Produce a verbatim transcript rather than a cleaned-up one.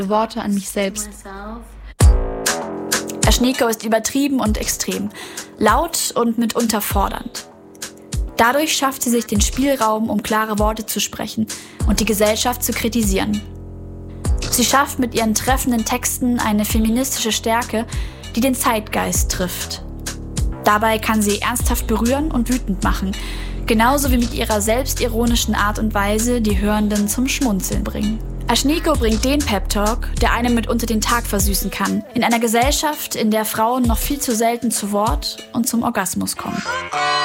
Worte an mich selbst. Aschniko ist übertrieben und extrem, laut und mitunter fordernd. Dadurch schafft sie sich den Spielraum, um klare Worte zu sprechen und die Gesellschaft zu kritisieren. Sie schafft mit ihren treffenden Texten eine feministische Stärke, die den Zeitgeist trifft. Dabei kann sie ernsthaft berühren und wütend machen, genauso wie mit ihrer selbstironischen Art und Weise die Hörenden zum Schmunzeln bringen. Aschniko bringt den Pep-Talk, der einem mitunter den Tag versüßen kann, in einer Gesellschaft, in der Frauen noch viel zu selten zu Wort und zum Orgasmus kommen.